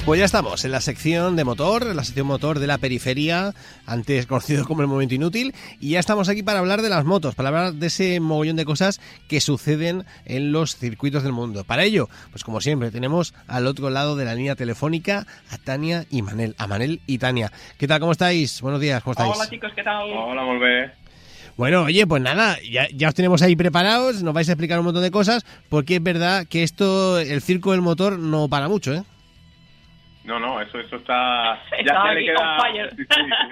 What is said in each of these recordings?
Pues ya estamos en la sección de motor, la sección motor de la periferia, antes conocido como el momento inútil, y ya estamos aquí para hablar de las motos, para hablar de ese mogollón de cosas que suceden en los circuitos del mundo. Para ello, pues como siempre, tenemos al otro lado de la línea telefónica a Tania y Manel, a Manel y Tania. ¿Qué tal? ¿Cómo estáis? Buenos días, ¿cómo estáis? Hola chicos, ¿qué tal? Hola, molt bé. Bueno, oye, pues nada, ya os tenemos ahí preparados, nos vais a explicar un montón de cosas, porque es verdad que el circo del motor no para mucho, ¿eh? No, eso está... Está le aquí queda... on fire. Sí.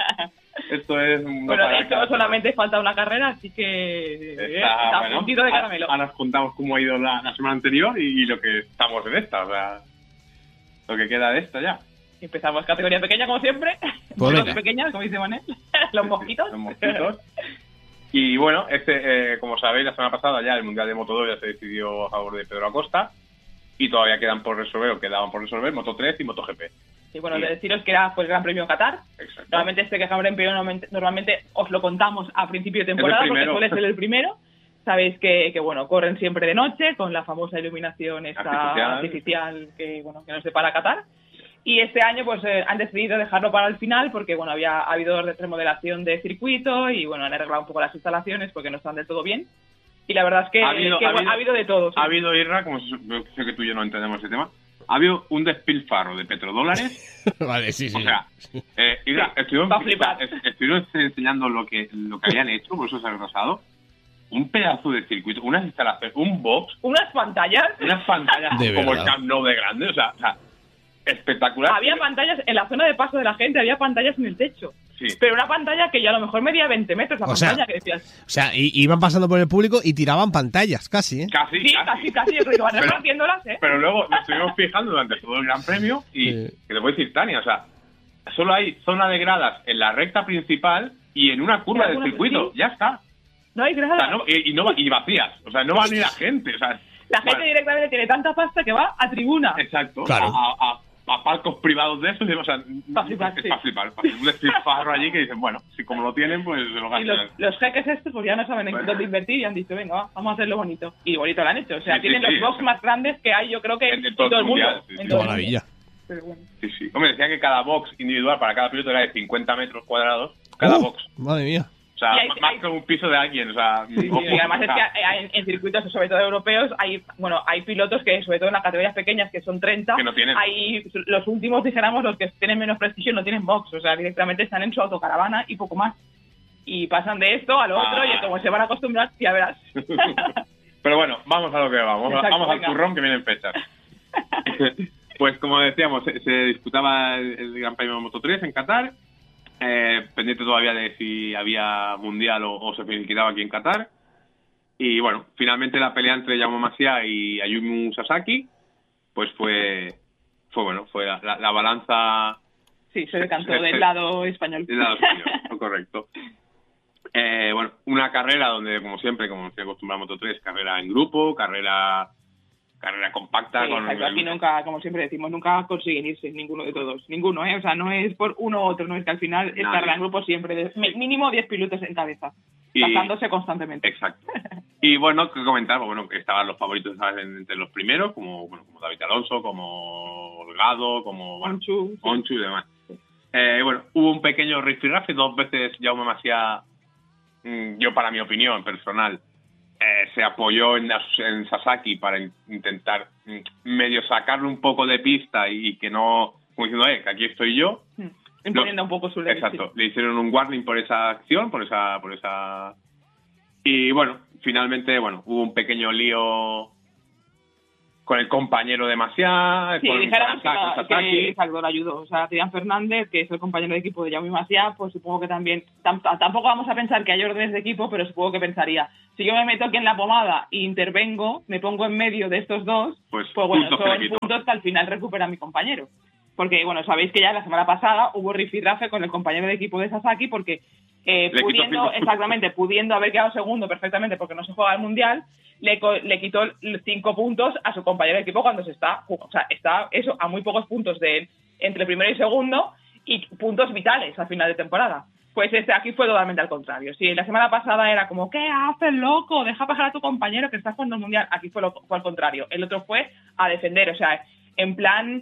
Esto es... Bueno, de hecho solamente falta una carrera, así que está bueno, puntito de caramelo. Ahora os contamos cómo ha ido la semana anterior y lo que estamos en esta, o sea, lo que queda de esta ya. Empezamos categoría pequeña, como siempre. Pues Motos venga. pequeñas, como dice Manel. Los mosquitos. Los mosquitos. Y bueno, como sabéis, la semana pasada ya el Mundial de Moto2 ya se decidió a favor de Pedro Acosta y todavía quedaban por resolver Moto3 y MotoGP. Sí, bueno, deciros que era pues Gran Premio en Qatar. Exacto. Normalmente Gran Premio normalmente os lo contamos a principio de temporada porque suele ser el primero. Sabéis que bueno, corren siempre de noche con la famosa iluminación artificial que nos separa Qatar. Y este año pues han decidido dejarlo para el final porque bueno, ha habido remodelación de circuito y bueno, han arreglado un poco las instalaciones porque no están del todo bien. Y la verdad es que ha habido de todo. Sí. Ha habido, Irra, como sé que tú y yo no entendemos ese tema, ha habido un despilfarro de petrodólares. Vale, sí. O sea, Irra, estuvieron enseñando lo que habían hecho, por eso se ha retrasado. Un pedazo de circuito, unas instalaciones, un box. Unas pantallas como el Camp Nou de grande, o sea, espectacular. Había pantallas en la zona de paso de la gente, había pantallas en el techo. Sí. Pero una pantalla que ya a lo mejor medía 20 metros la pantalla, que decías. O sea, iban pasando por el público y tiraban pantallas, casi, ¿eh? Casi. Iban repartiéndolas, ¿eh? Pero luego nos estuvimos fijando durante todo el Gran Premio y que te voy a decir, Tania, o sea, solo hay zona de gradas en la recta principal y en una curva del circuito, ya está. No hay gradas. O sea, y vacías, o sea, no va ni la gente, o sea... La gente directamente tiene tanta pasta que va a tribuna. Exacto, claro. a palcos privados de esos, o sea, para flipar. Un despilfarro allí que dicen, bueno, si como lo tienen, pues se lo gastan. Y los jeques estos pues ya no saben en dónde invertir y han dicho, venga, vamos a hacerlo bonito. Y bonito lo han hecho, o sea, tienen los box más grandes que hay, yo creo que en todo el mundo. Qué maravilla. Pero bueno. Sí. Hombre, decía que cada box individual para cada piloto era de 50 metros cuadrados, cada box. Madre mía. O sea, más que un piso de alguien, o sea... Sí, y además es que en circuitos, sobre todo europeos, hay pilotos que, sobre todo en las categorías pequeñas, que son 30, que no tienen. Los últimos, dijéramos, los que tienen menos prestigio, no tienen box, o sea, directamente están en su autocaravana y poco más. Y pasan de esto a lo otro, y como se van a acostumbrar, ya verás. Pero bueno, vamos a lo que vamos. Exacto, vamos al turrón que vienen fechas. Pues como decíamos, se disputaba el Gran Premio de Moto3 en Qatar. Pendiente todavía de si había mundial o se finiquitaba aquí en Qatar. Y bueno, finalmente la pelea entre Jaume Masia y Ayumu Sasaki pues fue la balanza. Sí, se decantó del lado español. Del lado español, correcto. Bueno, una carrera donde, como siempre, como se acostumbra a Moto3, carrera en grupo, carrera compacta. Sí, aquí nunca, como siempre decimos, nunca consiguen irse ninguno de todos. Ninguno, ¿eh? O sea, no es por uno u otro, no es que al final es carrera en grupo siempre. Mínimo 10 pilotos en cabeza, pasándose constantemente. Exacto. Y bueno, que comentar, bueno, que estaban los favoritos entre los primeros, como David Alonso, como Holgado, como Onchu y demás. Sí. Bueno, hubo un pequeño rifirrafe, 2 veces Jaume Masia, yo para mi opinión personal, se apoyó en Sasaki para intentar medio sacarle un poco de pista y que no, como diciendo, que aquí estoy yo. Imponiendo un poco su ley. Exacto, le hicieron un warning por esa acción, por esa... Y bueno, finalmente, hubo un pequeño lío con el compañero de Masia. Sí, dijéramos que Salvador ayudó. O sea, Adrián Fernández, que es el compañero de equipo de Jaume Masia, pues supongo que también... Tampoco vamos a pensar que hay órdenes de equipo, pero supongo que pensaría, si yo me meto aquí en la pomada e intervengo, me pongo en medio de estos dos, pues bueno, son puntos que al final recupera mi compañero. Porque, bueno, sabéis que ya la semana pasada hubo rifirrafe con el compañero de equipo de Sasaki porque pudiendo haber quedado segundo perfectamente porque no se juega el Mundial, le quitó 5 puntos a su compañero de equipo cuando está eso a muy pocos puntos de él, entre primero y segundo, y puntos vitales al final de temporada. Pues aquí fue totalmente al contrario. Si la semana pasada era como, ¿qué haces, loco? Deja pasar a tu compañero que está jugando el Mundial. Aquí fue al contrario. El otro fue a defender, o sea, en plan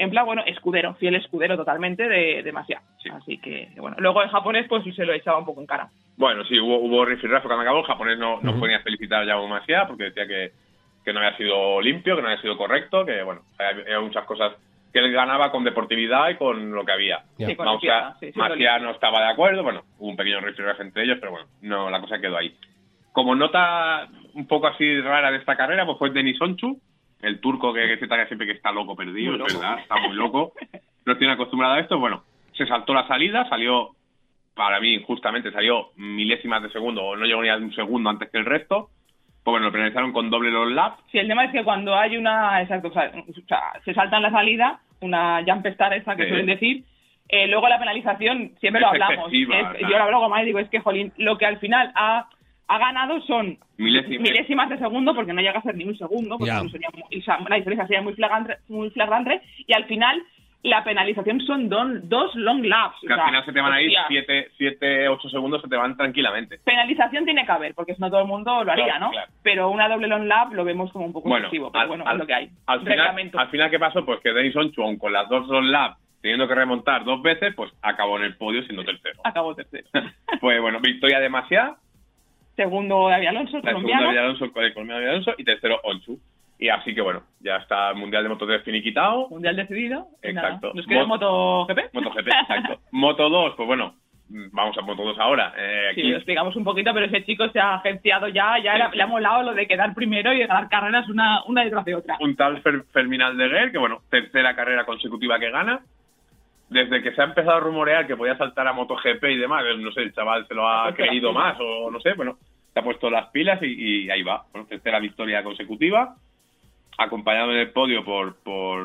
en plan, bueno, escudero, fiel escudero totalmente de Masia. Sí. Así que, bueno, luego en japonés pues se lo echaba un poco en cara. Bueno, sí, hubo rifirrafe cuando acabó. El japonés no fue ni a felicitar a Jaume Masia porque decía que no había sido limpio, que no había sido correcto, que, bueno, había muchas cosas que él ganaba con deportividad y con lo que había. Sí, Masia no estaba de acuerdo, bueno, hubo un pequeño rifirrafe entre ellos, pero bueno, no, la cosa quedó ahí. Como nota un poco así rara de esta carrera, pues fue Denis Onchu, el turco que siempre que está loco perdido, es verdad, está muy loco, no tiene acostumbrado a esto. Bueno, se saltó la salida, salió, para mí injustamente, salió milésimas de segundo, o no llegó ni a un segundo antes que el resto. Pues bueno, lo penalizaron con doble los laps. Sí, el tema es que cuando hay una, exacto, o sea, se salta en la salida, una jump start esa que suelen decir, luego la penalización, siempre lo hablamos, yo lo hablo con Mike y digo, es que, jolín, lo que al final ha ganado son milésimas de segundo, porque no llega a ser ni un segundo, porque la diferencia sería muy flagrante, y al final la penalización son dos long laps. Que al final se te van a ir 7, 8 segundos, se te van tranquilamente. Penalización tiene que haber, porque si no todo el mundo lo haría, ¿no? Claro. Pero una doble long lap lo vemos como un poco excesivo, pero bueno, es lo que hay. Al final, ¿qué pasó? Pues que Denis Onchu, aun con las dos long laps, teniendo que remontar 2 veces, pues acabó en el podio siendo tercero. Acabó tercero. Pues bueno, victoria de Masia. Segundo David Alonso, el colombiano. El colombiano David Alonso, y tercero Onchu. Y así que bueno, ya está el Mundial de Moto3 finiquitado. Mundial decidido. Exacto. Nada. ¿Nos queda MotoGP? MotoGP, exacto. Moto2, pues bueno, vamos a Moto2 ahora. Aquí lo explicamos un poquito, pero ese chico se ha agenciado ya le ha molado lo de quedar primero y de ganar carreras una detrás de otra. Un tal Fermín Aldeguer, que bueno, tercera carrera consecutiva que gana. Desde que se ha empezado a rumorear que podía saltar a MotoGP y demás, no sé, el chaval se lo ha creído más o no sé, bueno, se ha puesto las pilas y ahí va. Bueno, tercera victoria consecutiva, acompañado en el podio por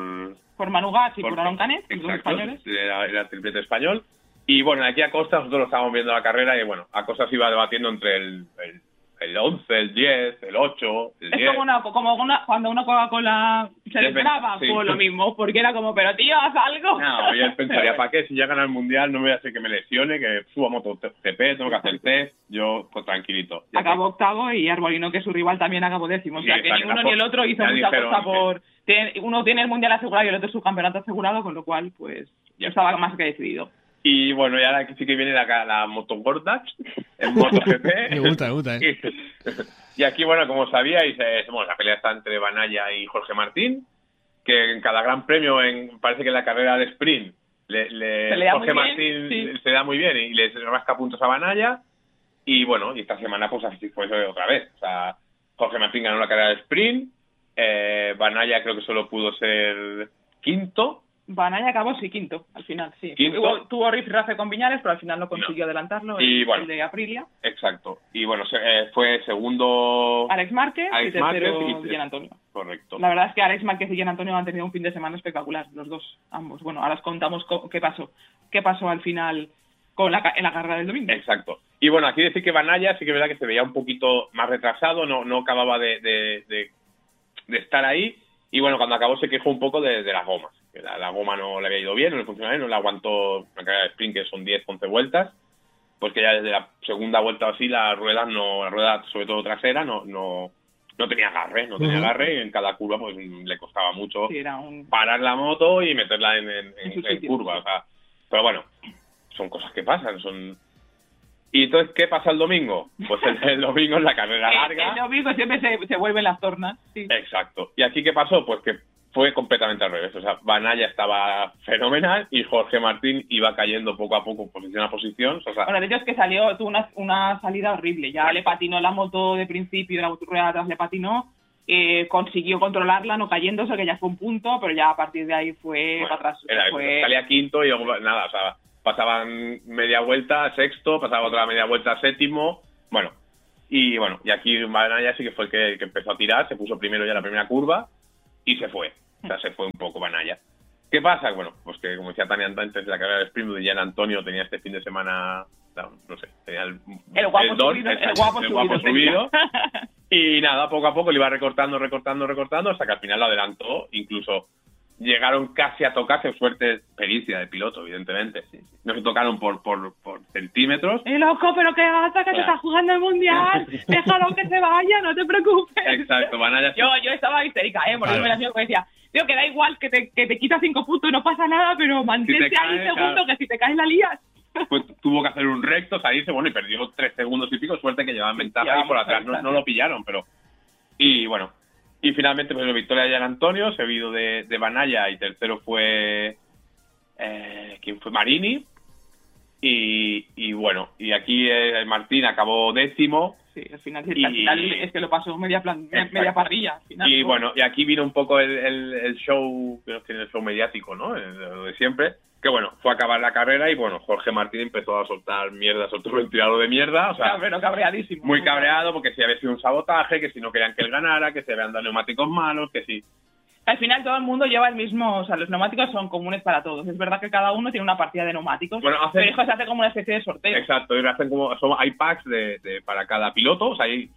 Manu Gas y por Aaron Canet, los españoles. Era el triplete español. Y bueno, aquí a Costa nosotros estábamos viendo la carrera y bueno, a Costa se iba debatiendo entre el 11, el 10, el 8, el 10. Es como cuando una Coca-Cola se desgraba, fue lo mismo, porque era como, pero tío, haz algo. No, yo pensaría, ¿para qué? Si ya gana el Mundial no me voy a hacer que me lesione, que suba MotoGP, tengo que hacer test, yo pues, tranquilito. Acabó octavo y Arbolino, que es su rival, también acabó décimo. O sea, que ni uno ni el otro hizo mucha cosa por... Uno tiene el Mundial asegurado y el otro su campeonato asegurado, con lo cual, pues, ya estaba más que decidido. Y bueno, y ahora sí que viene la Moto World Dutch, en MotoGP. Me gusta, Y aquí, bueno, como sabíais, la pelea está entre Banaya y Jorge Martín, que en cada gran premio, parece que en la carrera de sprint, Jorge Martín se da muy bien y le rasca puntos a Banaya. Y bueno, y esta semana pues así fue otra vez. O sea, Jorge Martín ganó la carrera de sprint, Banaya creo que solo pudo ser quinto. Banaya acabó quinto, al final, sí. Tuvo rifirrafe con Viñales, pero al final no consiguió adelantarlo, el de Aprilia. Exacto. Y bueno, fue segundo... Alex Márquez y tercero Gian Antonio. Correcto. La verdad es que Alex Márquez y Gian Antonio han tenido un fin de semana espectacular, los dos, ambos. Bueno, ahora os contamos qué pasó al final en la carrera del domingo. Exacto. Y bueno, aquí decir que Banaya sí que es verdad que se veía un poquito más retrasado, no acababa de estar ahí. Y bueno, cuando acabó se quejó un poco de las gomas. La goma no le había ido bien, no le funcionaba bien, no le aguantó una carrera de sprint que son 10-11 vueltas. Pues que ya desde la segunda vuelta o así, la rueda sobre todo trasera, no tenía agarre, y en cada curva pues le costaba mucho parar la moto y meterla en curva. O sea, pero bueno, son cosas que pasan, ¿Y entonces qué pasa el domingo? Pues el domingo es la carrera larga. El domingo siempre se vuelven las tornas. Sí. Exacto. ¿Y aquí qué pasó? Pues que fue completamente al revés. O sea, Banaya estaba fenomenal y Jorge Martín iba cayendo poco a poco, posición a posición. O sea, bueno, de hecho es que tuvo una salida horrible. Ya le patinó la moto de principio, la rueda de atrás le patinó. Consiguió controlarla, no cayéndose, que ya fue un punto, pero ya a partir de ahí fue para atrás. Salía quinto y nada, o sea, pasaban media vuelta a sexto, pasaba otra media vuelta a séptimo. Bueno, y aquí Banaya sí que fue el que empezó a tirar, se puso primero ya en la primera curva y se fue. O sea, se fue un poco Banaya. ¿Qué pasa? Bueno, pues que como decía Tania antes de la carrera de sprint, de Gian Antonio tenía este fin de semana, no sé, tenía el guapo subido. Y nada, poco a poco le iba recortando, hasta que al final lo adelantó. Incluso llegaron casi a tocarse, suerte, pericia de piloto, evidentemente. No se tocaron por centímetros. Loco, pero qué gata que se está jugando el Mundial. Déjalo que se vaya, no te preocupes. Exacto, Banaya. Yo estaba histérica, porque me la decía, Digo, que da igual, que te quita 5 puntos, no pasa nada, pero mantente ahí segundo, que si te caes la lías. Pues tuvo que hacer un recto, salirse, bueno, y perdió 3 segundos y pico, suerte que llevaban ventaja y por atrás no lo pillaron, pero... Y bueno, y finalmente pues la victoria de Jan Antonio, seguido de Banaya, y tercero fue... ¿quién fue? Marini. Y bueno, y aquí Martín acabó 10º. Sí, al final es que lo pasó media parrilla. Al final, y bueno, y aquí vino un poco el show, que tiene el show mediático, ¿no? Lo de siempre. Que bueno, fue a acabar la carrera y bueno, Jorge Martín empezó a soltar mierda, soltó un ventilador de mierda, o sea, pero cabreadísimo. Muy cabreado porque si había sido un sabotaje, que si no querían que él ganara, que se habían dado neumáticos malos, que sí. Al final todo el mundo lleva el mismo, o sea, los neumáticos son comunes para todos. Es verdad que cada uno tiene una partida de neumáticos, pero se hace como una especie de sorteo. Exacto, hay packs para cada piloto, o sea, hay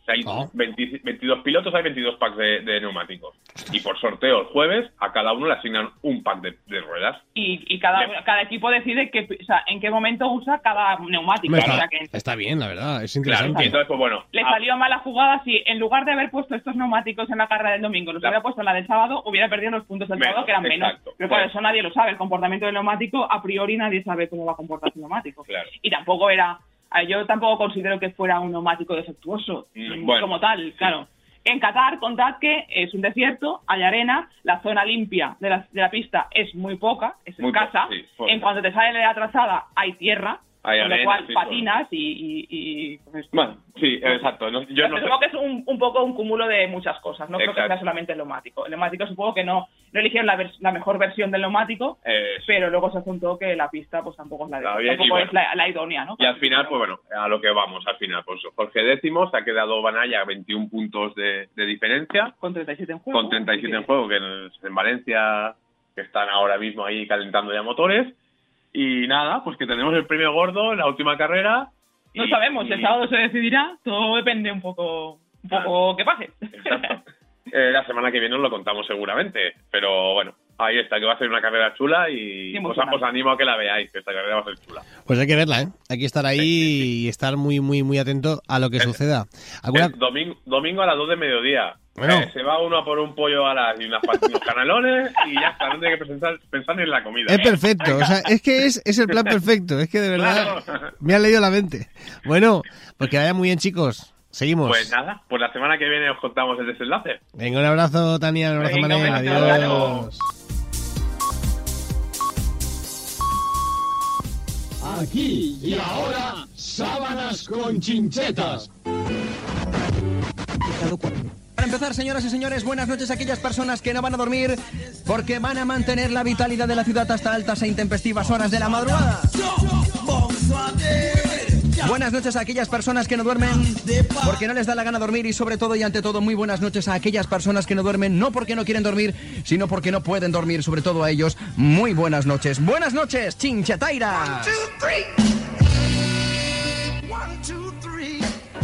22 pilotos, hay 22 packs de neumáticos. Y por sorteo el jueves a cada uno le asignan un pack de ruedas. Y cada equipo decide en qué momento usa cada neumático. Está bien, la verdad, es interesante. Claro, entonces, pues bueno. Le salió mala jugada si en lugar de haber puesto estos neumáticos en la carrera del domingo, los hubiera puesto en la del sábado, hubiera perdido los puntos del sábado, que eran menos. Pero claro, eso nadie lo sabe. El comportamiento del neumático, a priori nadie sabe cómo va a comportarse el neumático. Claro. Y yo tampoco considero que fuera un neumático defectuoso, como tal, claro. En Qatar, contad que es un desierto, hay arena, la zona limpia de la pista es muy poca, es escasa. En cuanto te sale la trazada, hay tierra. Con lo cual patinas y bueno, sí, exacto. Yo creo que es un poco un cúmulo de muchas cosas. No creo que sea solamente el neumático. El neumático supongo que no eligieron la mejor versión del neumático, pero luego se juntó que la pista pues tampoco es es la idónea, ¿no? Y al final, pues bueno, a lo que vamos, al final, pues Jorge décimo, se ha quedado Banaya 21 puntos de diferencia. Con 37 en juego. Con 37 en juego, que en Valencia, que están ahora mismo ahí calentando ya motores. Y nada, pues que tenemos el premio gordo en la última carrera. No sabemos, el sábado se decidirá, todo depende un poco que pase. Exacto. La semana que viene os lo contamos seguramente, pero bueno, ahí está, que va a ser una carrera chula y os animo a que la veáis, que esta carrera va a ser chula. Pues hay que verla, ¿eh? Hay que estar ahí y estar muy, muy, muy atento a lo que suceda. Domingo a las 2 de mediodía. Bueno. Se va uno a por un pollo y unos canelones y ya está, no tiene que pensar ni en la comida. Es perfecto, o sea, es que es el plan perfecto, es que de verdad me han leído la mente. Bueno, pues que vaya muy bien, chicos. Seguimos. Pues nada, pues la semana que viene os contamos el desenlace. Venga, un abrazo, Tania, un abrazo, Manel, adiós. Aquí y ahora, Sábanas con Chinchetas. Para empezar, señoras y señores, buenas noches a aquellas personas que no van a dormir porque van a mantener la vitalidad de la ciudad hasta altas e intempestivas horas de la madrugada. Buenas noches a aquellas personas que no duermen porque no les da la gana dormir y sobre todo y ante todo muy buenas noches a aquellas personas que no duermen no porque no quieren dormir, sino porque no pueden dormir, sobre todo a ellos. Muy buenas noches. Buenas noches, Chinchetaira. 1, 2, 3. 1, 2, 3.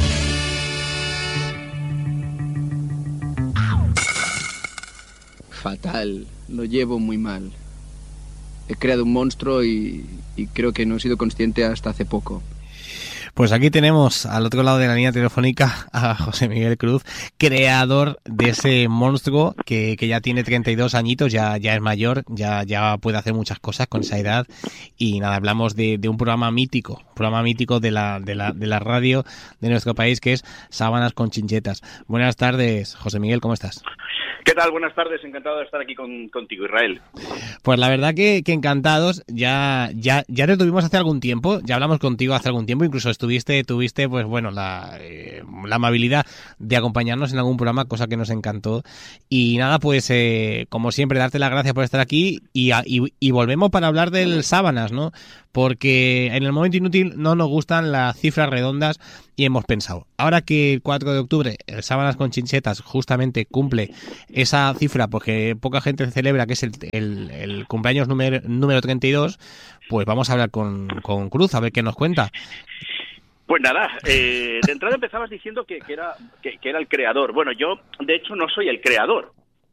Fatal, lo llevo muy mal. He creado un monstruo y creo que no he sido consciente hasta hace poco. Pues aquí tenemos al otro lado de la línea telefónica a José Miguel Cruz, creador de ese monstruo que ya tiene 32 añitos, ya es mayor, ya puede hacer muchas cosas con esa edad. Y nada, hablamos de un programa mítico de la radio de nuestro país, que es Sábanas con Chinchetas. Buenas tardes, José Miguel, ¿cómo estás? ¿Qué tal? Buenas tardes, encantado de estar aquí contigo, Israel. Pues la verdad que encantados, ya te tuvimos hace algún tiempo, ya hablamos contigo hace algún tiempo, incluso tuviste pues bueno la amabilidad de acompañarnos en algún programa, cosa que nos encantó. Y nada, pues como siempre, darte las gracias por estar aquí y volvemos para hablar del Sábanas, ¿no? Porque en el momento inútil no nos gustan las cifras redondas y hemos pensado, ahora que el 4 de octubre el Sábanas con Chinchetas justamente cumple esa cifra porque poca gente celebra, que es el cumpleaños número 32, pues vamos a hablar con Cruz, a ver qué nos cuenta. Pues nada, de entrada empezabas diciendo que era el creador. Bueno, yo de hecho no soy el creador.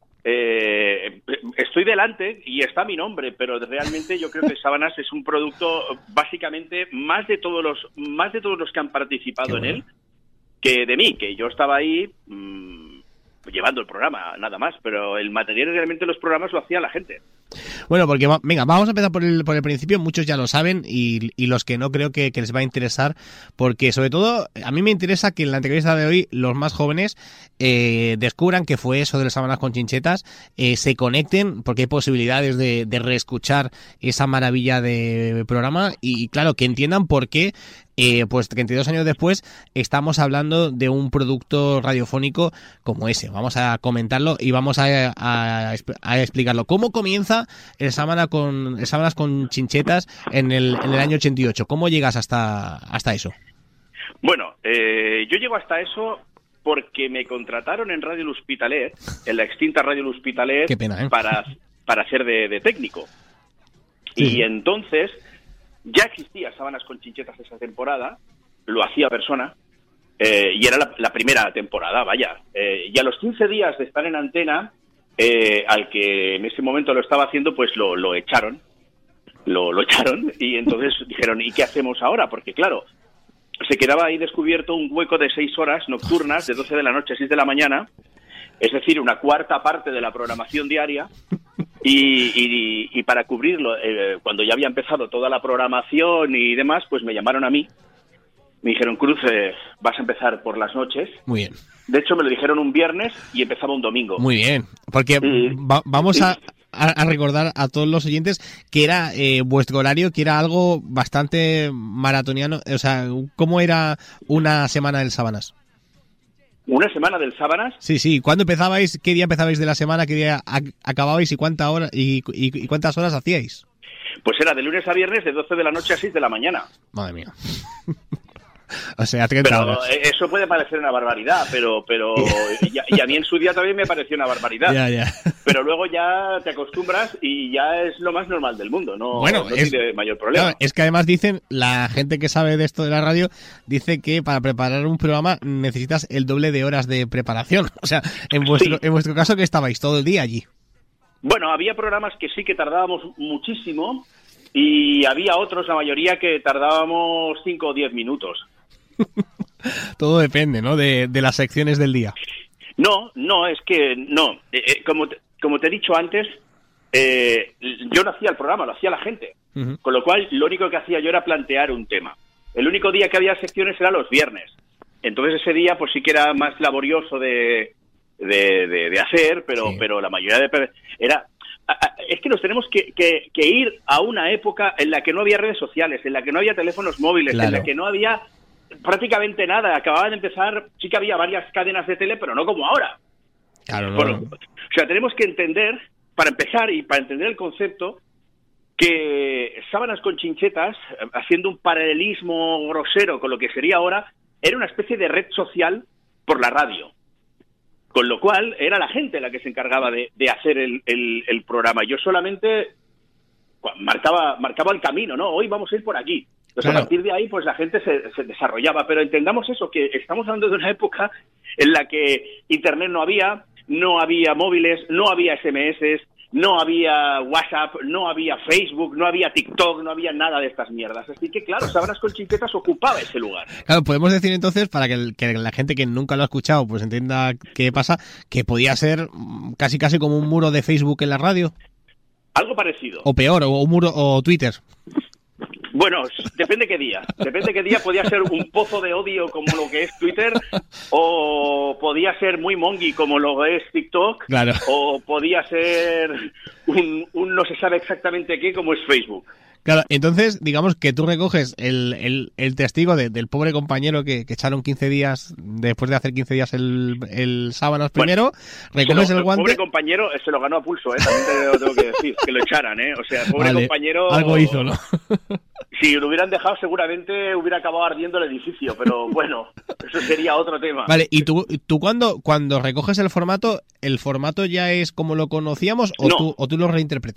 Estoy delante y está mi nombre, pero realmente yo creo que Sábanas es un producto básicamente más de todos los que han participado en él que de mí, que yo estaba ahí llevando el programa, nada más, pero el material realmente los programas lo hacía la gente. Bueno, porque venga, vamos a empezar por el principio. Muchos ya lo saben y los que no creo que les va a interesar, porque sobre todo a mí me interesa que en la entrevista de hoy los más jóvenes descubran qué fue eso de las sábanas con chinchetas, se conecten, porque hay posibilidades de reescuchar esa maravilla de programa y claro, que entiendan por qué pues 32 años después estamos hablando de un producto radiofónico como ese. Vamos a comentarlo y vamos a explicarlo. ¿Cómo comienza el Sábanas con chinchetas en el año 88? ¿Cómo llegas hasta eso? Bueno, yo llego hasta eso porque me contrataron en Radio L'Hospitalet, en la extinta Radio L'Hospitalet. Qué pena, ¿eh? para hacer de técnico. Sí. Y entonces ya existía Sábanas con chinchetas esa temporada, lo hacía Persona, y era la primera temporada, vaya. Y a los 15 días de estar en antena, al que en ese momento lo estaba haciendo, pues lo echaron. Lo echaron y entonces dijeron, ¿y qué hacemos ahora? Porque claro, se quedaba ahí descubierto un hueco de 6 horas nocturnas, de 12 de la noche a 6 de la mañana, es decir, una cuarta parte de la programación diaria. Y para cubrirlo, cuando ya había empezado toda la programación y demás, pues me llamaron a mí. Me dijeron, Cruz, vas a empezar por las noches. Muy bien. De hecho, me lo dijeron un viernes y empezaba un domingo. Muy bien, porque vamos a recordar a todos los oyentes que era vuestro horario, que era algo bastante maratoniano. O sea, ¿cómo era una semana del Sábanas? ¿Una semana del Sábanas? Sí. ¿Cuándo empezabais? ¿Qué día empezabais de la semana? ¿Qué día acababais? ¿Y cuántas horas hacíais? Pues era de lunes a viernes de 12 de la noche a 6 de la mañana. Madre mía. O sea, 30 horas. Eso puede parecer una barbaridad, pero y a mí en su día también me pareció una barbaridad. Ya. Pero luego ya te acostumbras y ya es lo más normal del mundo, no tiene mayor problema. Claro, es que además dicen, la gente que sabe de esto de la radio, dice que para preparar un programa necesitas el doble de horas de preparación. O sea, en vuestro caso, que estabais todo el día allí. Bueno, había programas que sí que tardábamos muchísimo y había otros, la mayoría, que tardábamos 5 o 10 minutos. Todo depende, ¿no? De las secciones del día. No, es que no. Como te he dicho antes, yo no hacía el programa, lo hacía la gente. Uh-huh. Con lo cual, lo único que hacía yo era plantear un tema. El único día que había secciones era los viernes. Entonces ese día pues sí que era más laborioso de hacer, pero la mayoría era... Es que nos tenemos que ir a una época en la que no había redes sociales, en la que no había teléfonos móviles, claro, en la que no había prácticamente nada. Acababan de empezar, sí que había varias cadenas de tele, pero no como ahora. Claro, no. Bueno, o sea, tenemos que entender, para empezar y para entender el concepto, que Sábanas con chinchetas, haciendo un paralelismo grosero con lo que sería ahora, era una especie de red social por la radio. Con lo cual, era la gente la que se encargaba de hacer el programa. Yo solamente marcaba el camino, ¿no? Hoy vamos a ir por aquí. Entonces, claro, a partir de ahí, pues la gente se desarrollaba. Pero entendamos eso, que estamos hablando de una época en la que Internet no había móviles, no había SMS, no había WhatsApp, no había Facebook, no había TikTok, no había nada de estas mierdas. Así que, claro, Sábanas con chinchetas ocupaba ese lugar. Claro, podemos decir entonces, para que la gente que nunca lo ha escuchado pues entienda qué pasa, que podía ser casi como un muro de Facebook en la radio. Algo parecido. O peor, o un muro, o Twitter. Bueno, depende qué día. Depende qué día podía ser un pozo de odio como lo que es Twitter, o podía ser muy mongi como lo es TikTok, claro, o podía ser un no se sabe exactamente qué como es Facebook. Claro, entonces, digamos que tú recoges el testigo del pobre compañero que echaron 15 días, después de hacer 15 días el Sábanas primero, recoges el guante... El pobre compañero se lo ganó a pulso, también te lo tengo que decir, que lo echaran, O sea, el pobre compañero... Algo hizo, ¿no? Si lo hubieran dejado, seguramente hubiera acabado ardiendo el edificio, pero bueno, eso sería otro tema. Vale, ¿y tú cuando recoges el formato ya es como lo conocíamos o, no, tú lo reinterpretas?